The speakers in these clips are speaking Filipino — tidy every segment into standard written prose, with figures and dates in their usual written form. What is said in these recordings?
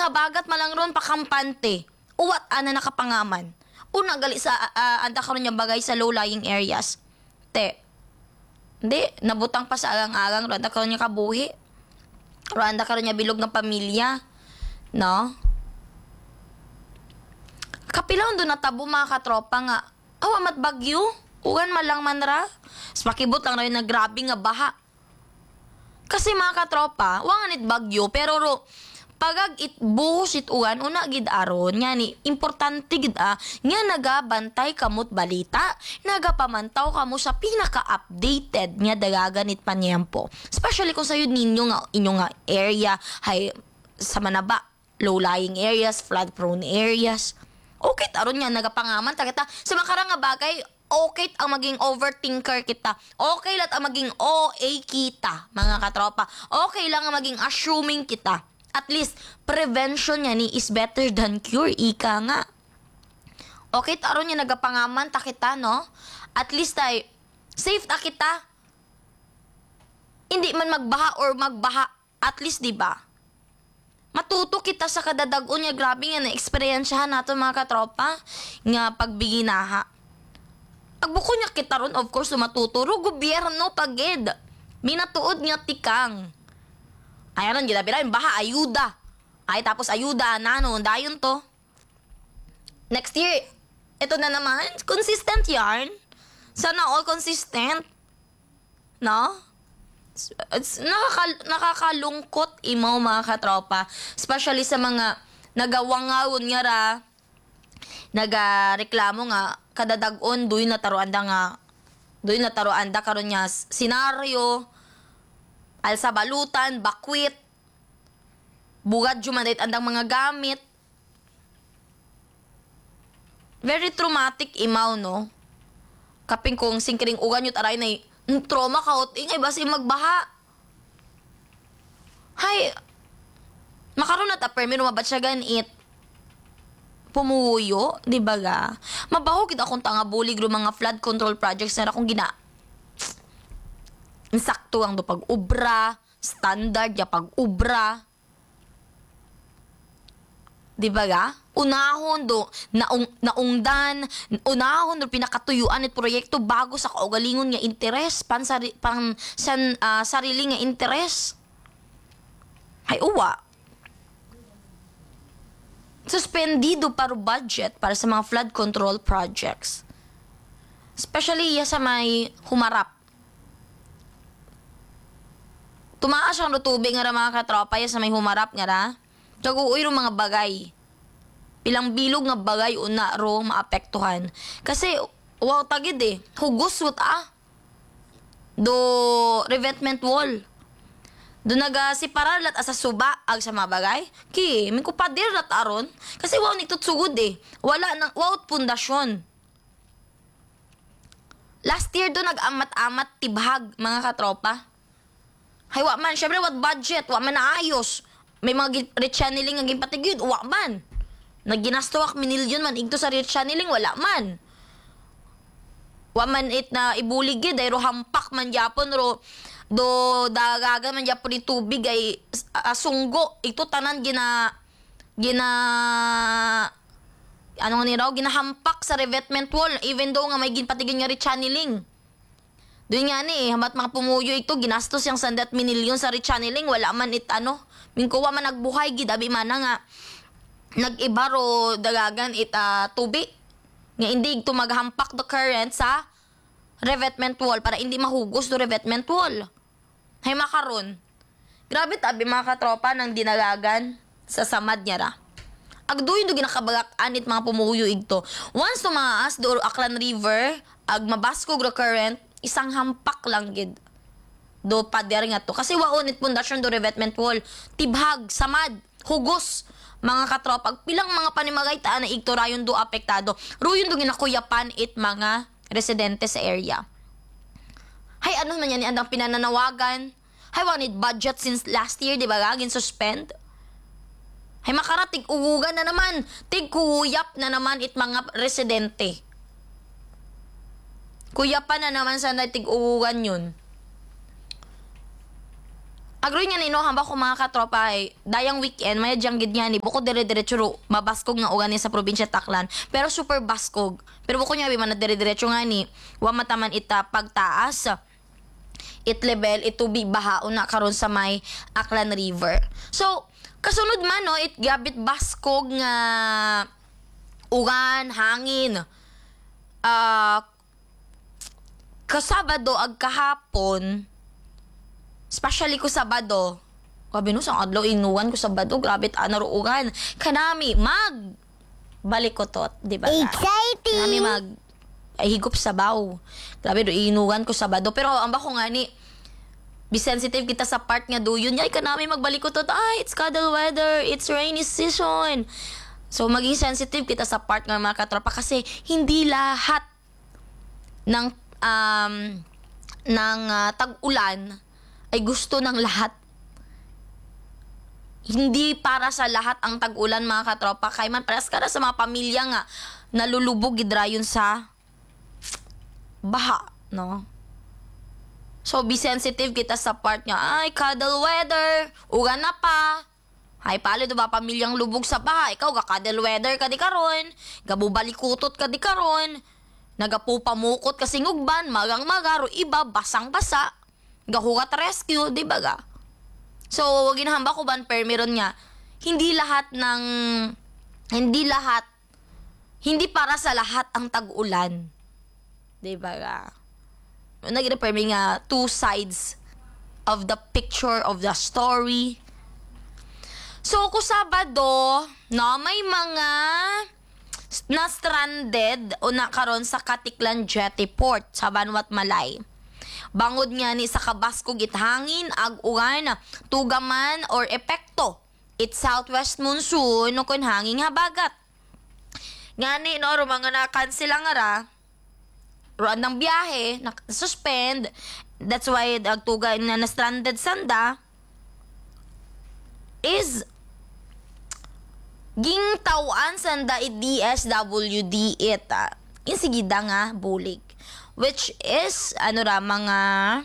nga bagat malang ron pakampante. Uwat ana nakapangaman. Una gali sa anda karon nya bagay sa low-lying areas. Te. Hindi, nabutang pa sa agang-agang ro anda karon nya kabuhi. Ro anda karon nya bilog ng pamilya. No? Kapilang doon natabo mga katropa nga. Awa mat bagyo. Ugan malang manra. Pakibot lang rin na grabe nga baha. Kasi mga katropa, wangan it bagyo, pero ro, pagag it buhos it uwan, una gid aron, nga ni, importante gid nga nagabantay kamot balita, nagapamantaw kamo sa pinaka-updated nga dagaganit panyempo. Especially kung sayo ninyo nga, inyo nga area, hay, sa manaba, low-lying areas, flood-prone areas. Okay, aron nga, nagapangaman, kita, sa makarang nga bagay, okay ang maging overthinker kita. Okay lang ang maging OA kita, mga katropa. Okay lang ang maging assuming kita. At least, prevention niya ni is better than cure, ika nga. Okay, taron niya nagapangaman ta kita, no? At least ay, safe ta kita. Hindi man magbaha or magbaha. At least, di ba? Matuto kita sa kadadagon niya. Grabe nga na-experiensyahan nato mga katropa. Nga pagbiginaha. Pagbuko niya kita ron, of course, matuturo, gobyerno pagid. Minatuod nga tikang. Ayan ron, gila baha, ayuda. Ay, tapos ayuda, nano, dayon to. Next year, ito na naman, consistent yarn. Sana all consistent. No? It's nakakalungkot imo mga katropa. Especially sa mga nagawangawon nga ra, nagareklamo nga kadadag-on doy na taruanda karon nya senaryo alsa balutan bakwit bugad jumanit andang mga gamit. Very traumatic imaw, no? Kaping kong singkiring ugan yut aray na trauma kaot ingay basi magbaha. Hay makaron na ta permi rumabat siya ganit pumuyo, di ba ga? Mabaho kita kung tanga bulig ro mga flood control projects na akong gina. Insakto ang do pag-ubra, standard ya pag-ubra. Di ba ga? Unahon do naungdan, unahon do pinakatuyuan it proyekto bago sa kaugalingon nga interes sarili nga interes. Hay uwa. Suspendido para budget para sa mga flood control projects. Especially sa may humarap. Tumaas ang tubig nga mga katropa sa may humarap nga ra. Taguoy ro mga bagay. Pilang bilog nga bagay una ro maapektuhan. Kasi wow tagid hugos wut do revetment wall. Do nagasipara lat asa suba ag sa mga bagay. Ki, min ko padir lat aron kasi wow nitutsugod wala nang wow pundasyon. Last year do nag-amat-amat tibhag mga katropa. Hay wa man, syempre what budget, wa man naayos. May mga rechanneling ang gimpatigid, wa man. Nagginastowak minilyon man igto sa rechanneling, wala man. Wa man it na ibuligid ay ro hampak man japon ro do dagaga man japon ni tubig ay sunggo ito tanan gina ano nga ni raw ginahampak sa revetment wall even though nga may ginpatigin nga rechanneling. Doon nga ni hamat mga pumuyo ito ginastos yung 100 milyon sa rechanneling wala man it mingkuwa man nagbuhay gid abi man nga nag-iba ro dagagan it tubig nga hindi ito maghampak the current sa revetment wall para hindi mahugos do revetment wall. Hay makaron. Grabe tabi mga katropa ng dinalagan sa samad niya ra. Agduy do ginakabagak anit mga pumuyo igto. Once tumaas do Aklan River, ag mabaskog ro current, isang hampak lang gid. Do pader nga to. Kasi waon it pundasyon do revetment wall. Tibhag, samad, hugos. Mga katropa, pilang mga panimagay taan na igto rayon do apektado. Ruyon do ginakuyapan it mga residente sa area. Hay, ano man yan, andang pinananawagan. Hay, wanted budget since last year, di ba, gagin suspend? Hay, makarating, ugugan na naman. Tig-kuyap na naman it mga residente. Kuyapan na naman sana tig-ugugan yun. Agroy nga nino hamba ko mga katropa ay dayang weekend may janggid nga ni buko dire-diretso ro mabaskog nga ugan ni sa probinsya Taclan pero super baskog pero buko nya man na dire-diretso nga ni wa mataman ita pagtaas it level it tubig bahaon na karon sa may Aklan River. So kasunod man no it gabit baskog nga ugan hangin kasabado ag kahapon. Especially ko Sabado. Grabe no, sa adlaw inuwan ko Sabado. Grabe anaruugan. Kanami, balik ko to. Di ba? Exciting! Kanami ay higop sabaw. Grabe do, inuwan ko Sabado. Pero ang bako nga ni, be sensitive kita sa part nga do yun. Ay, kanami magbalik ko to. Ay, it's cuddle weather. It's rainy season. So, maging sensitive kita sa part nga mga katropa. Kasi, hindi lahat ng tag-ulan ay gusto ng lahat. Hindi para sa lahat ang tag-ulan mga katropa. Kaya man paras ka sa mga pamilya nga nalulubog gidrayon sa baha, no? So, be sensitive kita sa part nga, ay, cuddle weather, uga na pa. Ay, pala do ba pamilyang lubog sa baha? Ikaw, ka-cuddle weather ka di karon, gabubalikutot ka di karon, nagapupamukot ka singugban, magang-magaro, iba, basang-basa. Gahugat rescue, di ba ga? So, ginahamba ko ban per meron nga, hindi para sa lahat ang tag-ulan. Di ba ga? Nag-repair nga two sides of the picture of the story. So, kung Sabado, no, may mga na-stranded o nakaroon sa Katiklan Jetty Port sa Banwat Malay. Bangod nga ni sa kabaskog hangin, ag-ugan, tugaman or epekto. It southwest monsoon no kun hangin habagat. Nga ni no, mga na-cancel nga ra, roan ng biyahe, na-suspend. That's why agtuga na stranded sanda is gingtawan sanda DSWD ita. Insigida nga bulig. Which is, mga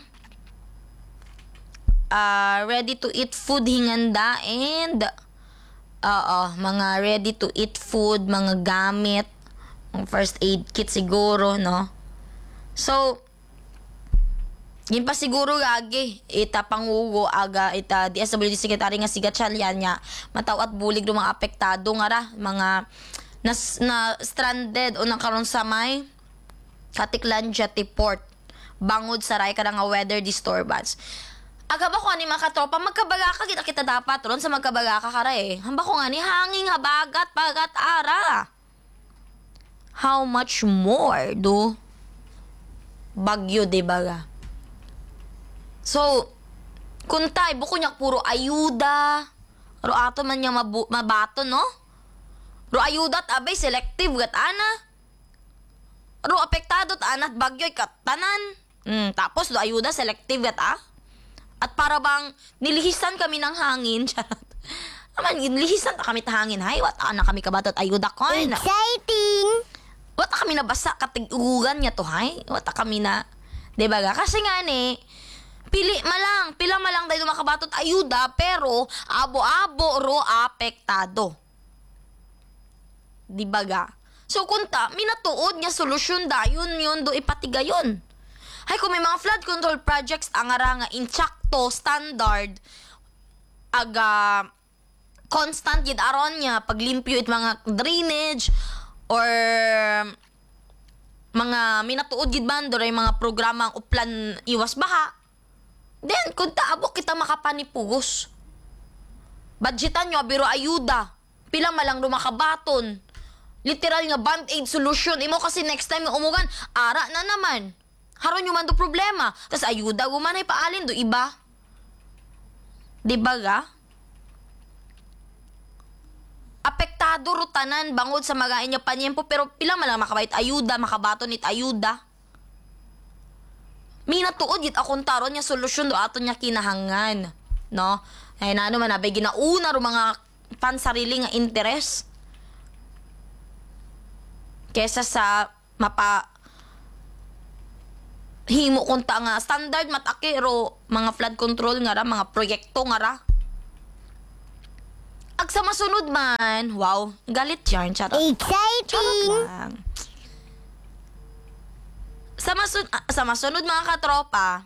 ready-to-eat food hinganda and mga ready-to-eat food, mga gamit, first aid kit siguro, no? So, yun pa siguro gagi, ita pangugo aga, ita DSWD Secretary nga sigat siya niya, mataw at bulig do mga apektado nga ra, mga na stranded o nakaroon sa may Katiklan Jetty Port, bangod sa ray ka nga weather disturbance. Aga ba ko ani mga katropa, magkabaga ka kita dapat ron sa magkabaga ka kara eh. Hamba ko nga ni hanging habagat pagat ara. How much more do bagyo di baga? So, kuntay, buko niya puro ayuda. Ro ato man niya mabato, no? Ro ayuda at abay selective gat ana. Ro apektado anat bagyo'y katanan. Tapos do ayuda selective gat At para bang nilihisan kami ng hangin. Charot. Naman, nilihisan ta kami ta hangin. Hay, wata na kami kabatot ayuda ko. Exciting! Wata kami na basa katigugan niya to, hay. Wata kami na, diba ga? Kasi nga ni, pila malang dahil makabatot ayuda, pero abo-abo ro apektado. Diba ga? So, kunta, minatuod niya solusyon da, yun do ipatigayon. Hay, kung may mga flood control projects, ang nga inchakto, standard, constant yun aron niya, paglimpyo it mga drainage, or mga minatuod yun bando, ay mga programang uplan iwas baha. Then, kunta, abo kita makapanipugos. Budgetan nyo, biro ayuda. Pila malang rumakabaton. Literal nga band-aid solution. Imo kasi next time yung umugan, ara na naman. Haron yung man do problema. Tas ayuda, gumanay paalin do iba. Diba ga? Apektado rutanan bangod sa magain niya panyempo pero pila malang makabait ayuda, makabaton it ayuda. Minatuod yit akong taron niya solusyon do ato niya kinahangan. No? Ay na ano man, abay ginauna ro mga pansarili nga interes. Kesa sa himo kunta nga standard matake ro mga flood control nga ra, mga proyekto nga ra. Ag sa masunod man, wow, galit yarn, charot. Exciting! Lang. Sa masunod mga katropa,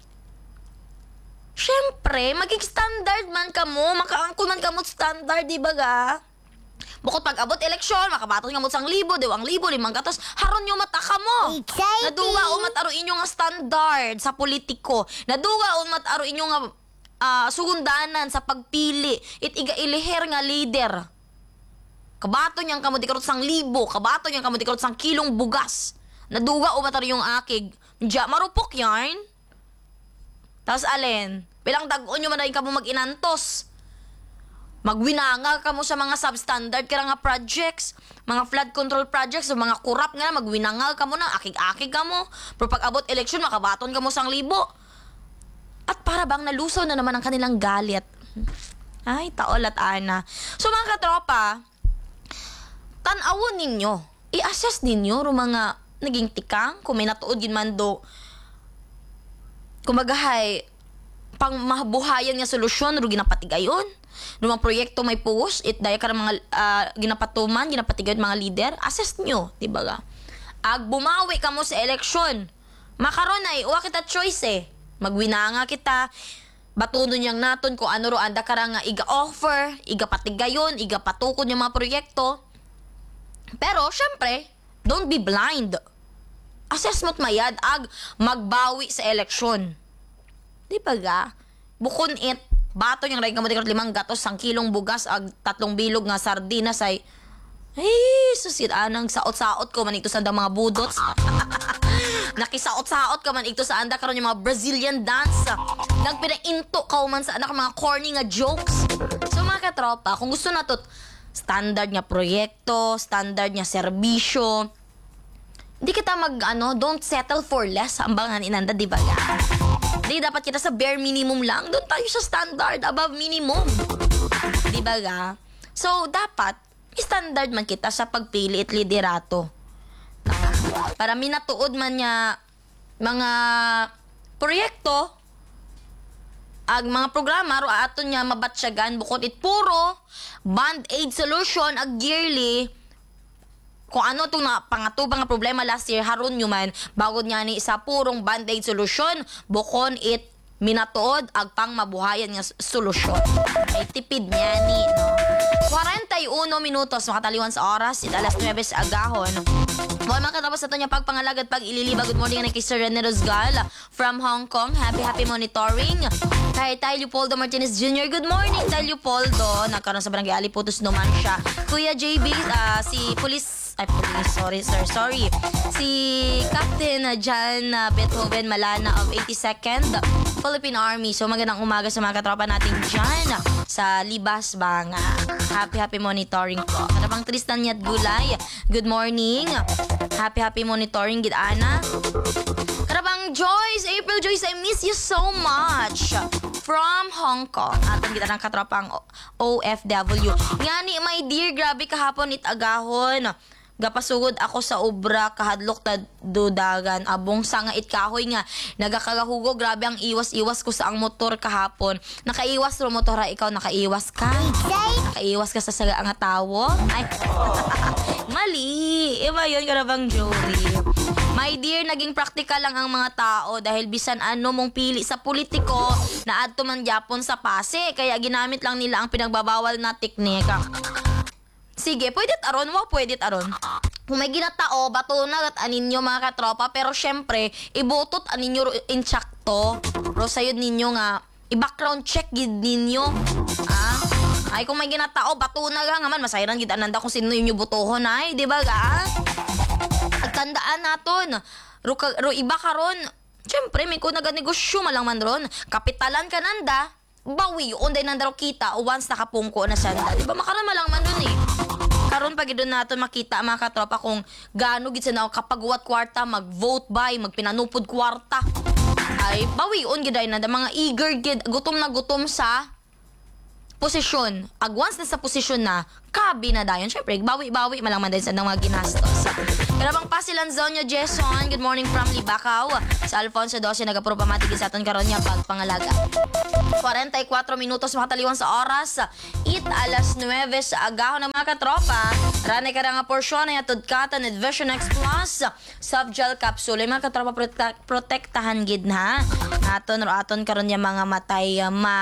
syempre, maging standard man kamo, makaangkon man kamo standard, di ba ga? Bukod pag abot eleksyon, makabaton nga mo 1,000, 2,000, 500, haron yung mata ka mo. Exciting! Naduga o mataro inyo nga standard sa politiko. Naduga o mataro inyo nga sugundanan sa pagpili. Iga iliher nga leader. Kabaton niyang kamo dikarot 1,000, kabaton niyang kamo dikarot 1 kilong bugas. Naduga o mataro yung akig. Diya, marupok yarn. Tapos alin, bilang dag-on nyo man rin ka mo mag-inantos. Magwinanga ka mo sa mga substandard kaya nga projects, mga flood control projects, o mga kurap nga, magwinanga ka mo na, akig-akig ka mo. Pero pag abot eleksyon, makabaton ka mo 1,000. At para bang nalusaw na naman ang kanilang galit. Ay, taol at ana. So mga katropa, tanawon ninyo, i-assess ninyo ro mga naging tikang, kung may natuod yun man do, kumagahay, pang mabuhayan nga solusyon, ro ginapatigayon. No mga proyekto may push, daya ka ng mga ginapatuman, ginapatigayon mga leader, assess nyo, di ba ga? Ag bumawi ka mo sa eleksyon, makaron ay, uwa kita choice eh. Magwinanga kita, batunon niyang naton kung ano ro anda ka nga iga-offer, iga-patigayon, iga-patukon yung mga proyekto. Pero, syempre, don't be blind. Assess mo't mayad, ag magbawi sa eleksyon. Di ba ga? Bukon it, bato niyang rin kamutikot 5 gatos, 1 kilong bugas, ag 3 bilog nga sardinas ay, susit, anang saot-saot ko man ito sa mga budots. Nakisaot-saot ka man ito sa anda karon yung mga Brazilian dance. Nagpinainto ka man sa anak mga corny nga jokes. So mga katropa, kung gusto na to standard nga proyekto, standard nga serbisyo, hindi kita don't settle for less sa ambangan inanda, di ba ga? Di dapat kita sa bare minimum lang, doon tayo sa standard, above minimum. Di ba ga? So, dapat, standard man kita sa pagpili at liderato. Para minatuod man niya mga proyekto, ag mga programa, ro aton niya mabatsyagan, bukod it puro band-aid solution, ag yearly, kung ano itong pangatubang nga problema last year, haron nyo man, bagod nga ni isa purong band-aid solusyon, bukon it minatuod, ag pang mabuhayan nga solusyon. Ay tipid niya ni, no? 41 minutos, makataliwan sa oras, it alas 9 sa agahon. Well, makatapos na ito niya pagpangalagad, pag ililiba. Good morning na kay Sir Rene Rosgal from Hong Kong. Happy monitoring. Kay Tay Leopoldo Martinez Jr. Good morning, Tay Leopoldo. Nagkaroon sa barangay Aliputos naman siya. Kuya JB, si Police, sorry. Si Captain John Beethoven Malana of 82nd Philippine Army. So magandang umaga sa mga katropa natin dyan sa Libas Banga. Happy monitoring po. Karapang Tristan Yat Gulay. Good morning. Happy monitoring, gid Ana. Karapang Joyce, April Joyce, I miss you so much. From Hong Kong. Atong kita ng katropang OFW. Ngani, my dear, grabe kahapon it agahon. Gapasugod ako sa obra, kahadlok na dudagan. Abong sanga it kahoy nga. Nagakagahugo, grabe ang iwas-iwas ko sa ang motor kahapon. Nakaiwas ro motor, ikaw nakaiwas ka? Nakaiwas ka sa saga nga tawo? Ay, mali. Iba yun, karabang Jory. My dear, naging practical lang ang mga tao dahil bisan ano mong pili sa politiko na adto man Japon sa pase. Kaya ginamit lang nila ang pinagbabawal na teknika. Sige, pwede aron, pwede aron. Kung may ginatao, batunag at aninyo mga katropa, pero syempre, ibutot aninyo inchakto. Pero sayod ninyo nga, i-background check gid ninyo. Ay, kung may ginatao, batunag nga man, masayran gid ananda kung sino yung butohon ay, di ba ga? Tandaan naton, ro iba karon, syempre may kung naganegosyo malang man ron, kapitalan ka nanda, bawi yun day nanda ro kita once nakapungko na sanda, di ba makaram malang man ron eh. Karon pag idon naton makita mga katropa kung gaano gid sa kapagwat kwarta, mag-vote buy, magpinanupod kwarta. Ay bawi yun gid ay nanda mga eager gid, gutom na gutom sa posisyon. Ag once na sa posisyon na, kabi na dayon. Syempre, bawi-bawi malang man din sa mga ginastos. Karabang Pasilanzonio Jason, good morning from Libacao. Sa Alfonso 12, nag-approve pamatigin sa aton karon niya pagpangalaga. 44 minutos makataliwan sa oras. It alas 9 sa agahon ng mga katropa. Rane ka nga porsyon ay atod katan at Vision X Plus Subgel Capsule. Mga katropa protektahan gid na. Naton ro aton karon niya mga matay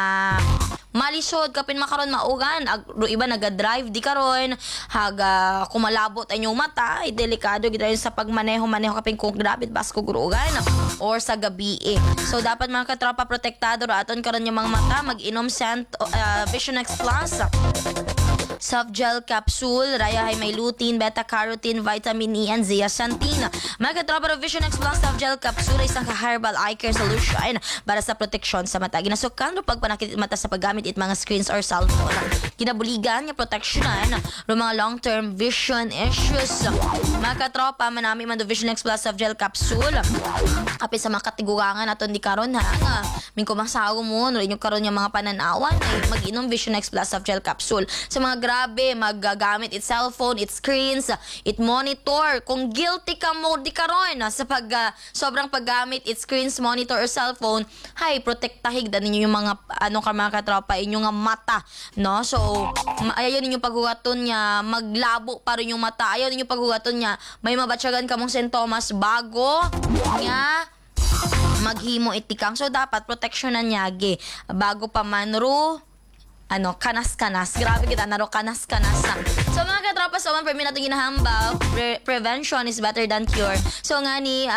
malisod kapin makaron maugan iba naga-drive di karon haga kumalabot ang inyong mata ay delikado gid sa pagmaneho kapin kung grabit basko gurugan or sa gabi so dapat mga katropa protektado ra aton karon yung mga mata mag-inom Vision X Plus Soft gel capsule, raya ay may lutein, beta-carotene, vitamin E, and zeaxanthin. Mga katropa Vision X Plus soft gel capsule, isang ka-herbal eye care solution para sa proteksyon sa mata. Ginasukan ro pagpanakit mata sa paggamit it mga screens or cellphone. Kinabuligan niya proteksyonan ro mga long-term vision issues. Mga katropa, manami man do Vision X Plus soft gel capsule. Apil sa mga katigurangan aton di karon ha. Min kumasago mo, no inyo karon yung mga pananawan ay mag-inom Vision X Plus soft gel capsule. Sa mga grabe maggagamit it cellphone, it screens, it monitor. Kung guilty ka mo di karon sa sobrang paggamit it screens, monitor or cellphone, hay protektahig dan ninyo yung mga mga katropa inyong nga mata, no? So ayaw ninyo paghugaton niya maglabo pa rin yung mata. Ayaw ninyo paghugaton niya may mabatyagan ka mong sintomas bago nga maghimo itikang. So dapat proteksyonan niya bago pa man ro kanas-kanas. Grabe kita, naro kanas-kanas. So mga katropa, so man, permi natin ginahambal, prevention is better than cure. So nga ni,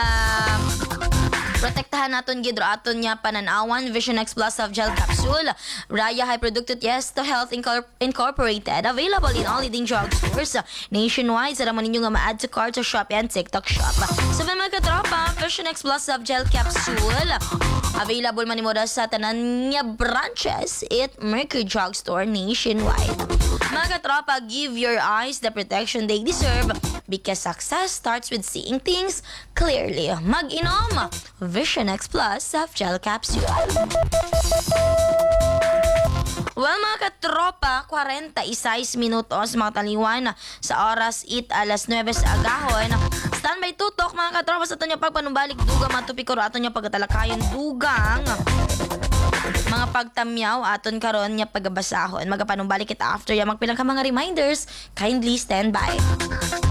protektahan naton gidro aton niya pananawan Vision X Plus soft gel capsule. Raya high producted yes to health incorporated. Available in all leading drugstores nationwide. Sa naman ninyo nga ma-add to cart sa Shopee and TikTok shop. So mga katropa, Vision X Plus soft gel capsule. Available man nimo sa tanan niya branches at Mercury Drugstore nationwide. Mga katropa, give your eyes the protection they deserve because success starts with seeing things clearly. Mag-inom Vision X Plus soft gel capsule. Well, mga katropa, 46 minutos mga taliwan sa oras it alas 9 sa agahon. Standby tutok mga katropa sa aton pagpanumbalik dugang matupikoro aton pagtalakayon dugang mga pagtamyaw aton karon nya pagbasahon. Magapanumbalik kita after ya magpilang ka mga reminders. Kindly stand by.